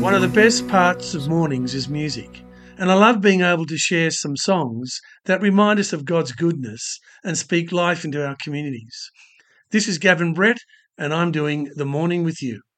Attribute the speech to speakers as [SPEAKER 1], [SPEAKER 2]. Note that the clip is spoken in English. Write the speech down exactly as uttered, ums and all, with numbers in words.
[SPEAKER 1] One of the best parts of mornings is music, and I love being able to share some songs that remind us of God's goodness and speak life into our communities. This is Gavin Brett, and I'm doing The Morning with You.